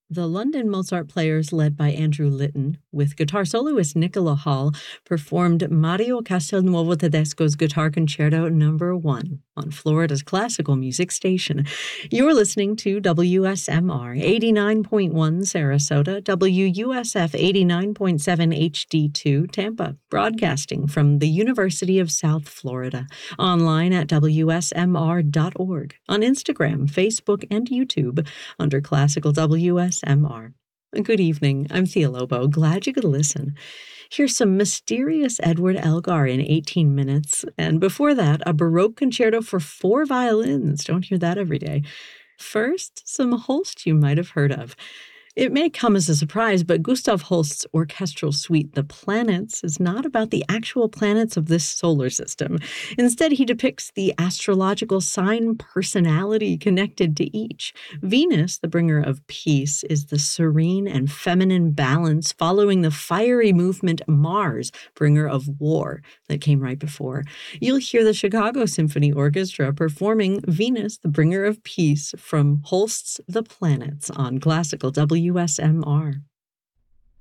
The London Mozart Players, led by Andrew Litton, with guitar soloist Nicola Hall, performed Mario Castelnuovo Tedesco's Guitar Concerto No. 1 on Florida's classical music station. You're listening to WSMR 89.1 Sarasota, WUSF 89.7 HD2 Tampa, broadcasting from the University of South Florida, online at WSMR.org, on Instagram, Facebook, and YouTube under Classical WSMR. Good evening, I'm Thea Lobo. Glad you could listen. Here's some mysterious Edward Elgar in 18 minutes, and before that, a Baroque concerto for 4 violins. Don't hear that every day. First, some Holst you might have heard of. It may come as a surprise, but Gustav Holst's orchestral suite, The Planets, is not about the actual planets of this solar system. Instead, he depicts the astrological sign personality connected to each. Venus, the bringer of peace, is the serene and feminine balance following the fiery movement Mars, bringer of war, that came right before. You'll hear the Chicago Symphony Orchestra performing Venus, the bringer of peace, from Holst's The Planets on Classical WSMR.